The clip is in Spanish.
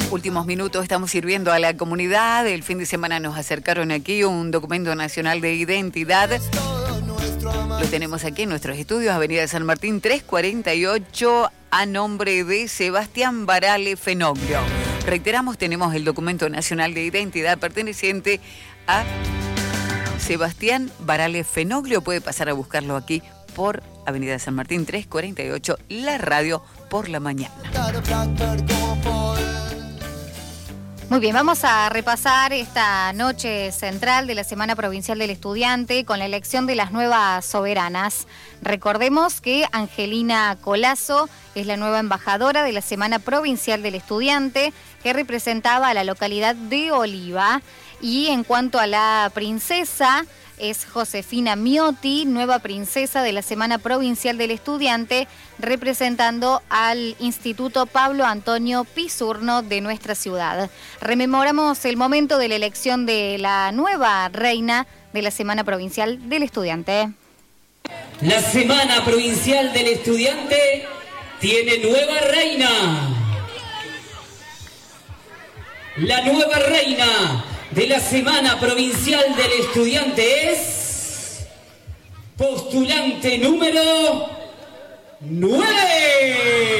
Últimos minutos estamos sirviendo a la comunidad. El fin de semana nos acercaron aquí un documento nacional de identidad. Lo tenemos aquí en nuestros estudios, Avenida San Martín 348, a nombre de Sebastián Barale Fenoglio. Reiteramos, tenemos el documento nacional de identidad perteneciente a Sebastián Barale Fenoglio. Puede pasar a buscarlo aquí por Avenida San Martín 348, la radio por la mañana. Muy bien, vamos a repasar esta noche central de la Semana Provincial del Estudiante con la elección de las nuevas soberanas. Recordemos que Angelina Colazo es la nueva embajadora de la Semana Provincial del Estudiante, que representaba a la localidad de Oliva. Y en cuanto a la princesa, es Josefina Miotti, nueva princesa de la Semana Provincial del Estudiante, representando al Instituto Pablo Antonio Pisurno de nuestra ciudad. Rememoramos el momento de la elección de la nueva reina de la Semana Provincial del Estudiante. La Semana Provincial del Estudiante tiene nueva reina. La nueva reina de la Semana Provincial del Estudiante es postulante número 9.